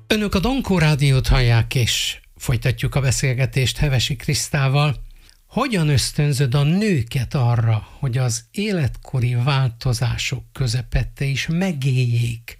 Önök a Donkó Rádiót hallják, és folytatjuk a beszélgetést Hevesi Krisztával. Hogyan ösztönzöd a nőket arra, hogy az életkori változások közepette is megéljék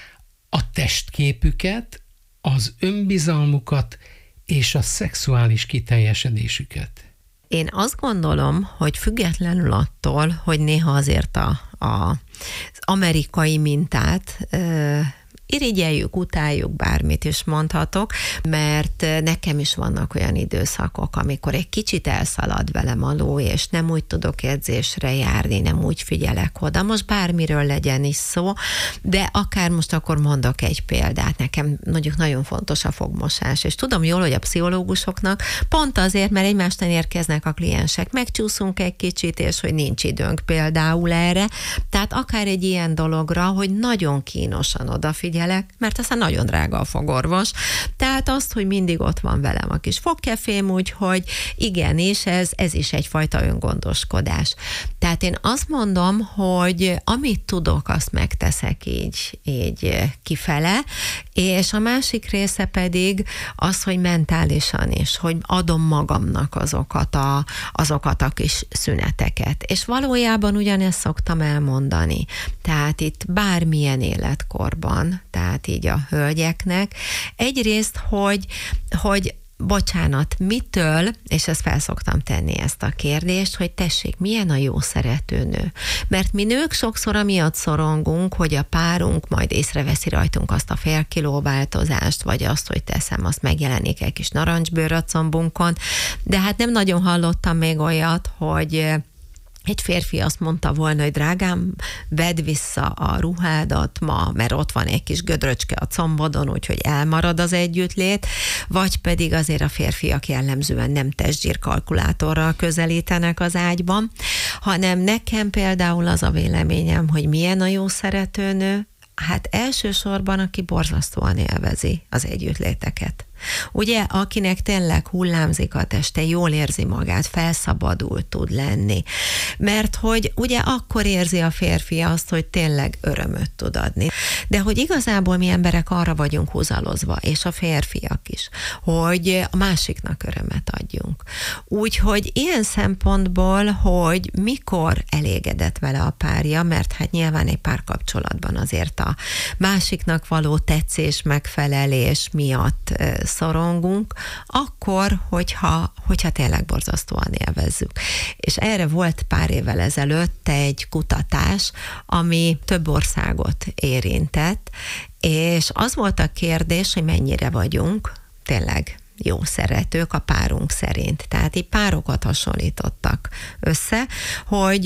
a testképüket, az önbizalmukat és a szexuális kiteljesedésüket? Én azt gondolom, hogy függetlenül attól, hogy néha azért az amerikai mintát irigyeljük, utáljuk, bármit is mondhatok, mert nekem is vannak olyan időszakok, amikor egy kicsit elszalad velem a ló, és nem úgy tudok edzésre járni, nem úgy figyelek oda. Most bármiről legyen is szó, de akár most akkor mondok egy példát. Nekem nagyon fontos a fogmosás, és tudom jól, hogy a pszichológusoknak pont azért, mert egymástán érkeznek a kliensek, megcsúszunk egy kicsit, és hogy nincs időnk például erre. Tehát akár egy ilyen dologra, hogy nagyon kínosan odafigyelek, mert aztán nagyon drága a fogorvos. Tehát azt, hogy mindig ott van velem a kis fogkefém, úgyhogy igenis, ez is egyfajta öngondoskodás. Tehát én azt mondom, hogy amit tudok, azt megteszek így kifele, és a másik része pedig az, hogy mentálisan is, hogy adom magamnak azokat a kis szüneteket. És valójában ugyanezt szoktam elmondani. Tehát itt bármilyen életkorban, tehát így a hölgyeknek. Egyrészt, hogy bocsánat, mitől, és ezt fel szoktam tenni ezt a kérdést, hogy tessék, milyen a jó szerető nő? Mert mi nők sokszor amiatt szorongunk, hogy a párunk majd észreveszi rajtunk azt a fél kiló változást, vagy azt, hogy teszem, azt megjelenik egy kis narancsbőr a combunkon, de hát nem nagyon hallottam még olyat, hogy egy férfi azt mondta volna, hogy drágám, vedd vissza a ruhádat ma, mert ott van egy kis gödröcske a combodon, úgyhogy elmarad az együttlét, vagy pedig azért a férfiak jellemzően nem testzsírkalkulátorral közelítenek az ágyban, hanem nekem például az a véleményem, hogy milyen a jó szeretőnő, hát elsősorban, aki borzasztóan élvezi az együttléteket. Ugye, akinek tényleg hullámzik a teste, jól érzi magát, felszabadult tud lenni. Mert hogy ugye akkor érzi a férfi azt, hogy tényleg örömöt tud adni. De hogy igazából mi emberek arra vagyunk húzalozva, és a férfiak is, hogy a másiknak örömet adjunk. Úgyhogy ilyen szempontból, hogy mikor elégedett vele a párja, mert hát nyilván egy párkapcsolatban azért a másiknak való tetszés, megfelelés miatt szorongunk, akkor, hogyha tényleg borzasztóan élvezzük. És erre volt pár évvel ezelőtt egy kutatás, ami több országot érintett, és az volt a kérdés, hogy mennyire vagyunk tényleg jó szeretők a párunk szerint. Tehát így párokat hasonlítottak össze, hogy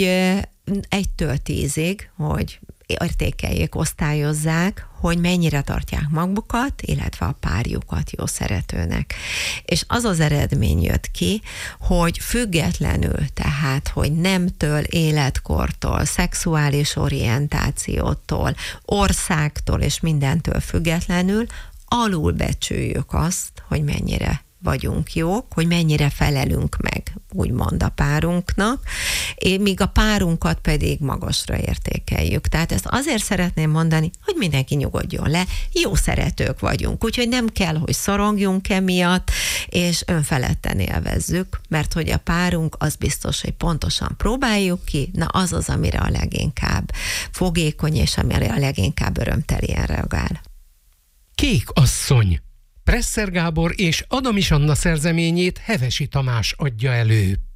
1-től 10-ig, hogy értékeljék, osztályozzák, hogy mennyire tartják magukat, illetve a párjukat jó szeretőnek. És az az eredmény jött ki, hogy függetlenül, tehát, hogy nemtől, életkortól, szexuális orientációtól, országtól és mindentől függetlenül alulbecsüljük azt, hogy mennyire vagyunk jók, hogy mennyire felelünk meg, úgymond a párunknak, míg a párunkat pedig magasra értékeljük. Tehát ezt azért szeretném mondani, hogy mindenki nyugodjon le, jó szeretők vagyunk, úgyhogy nem kell, hogy szorongjunk emiatt, és önfeledten élvezzük, mert hogy a párunk az biztos, hogy pontosan próbáljuk ki, na az az, amire a leginkább fogékony, és amire a leginkább örömtelien reagál. Kék asszony. Presser Gábor és Adamiss Anna szerzeményét Hevesi Tamás adja elő.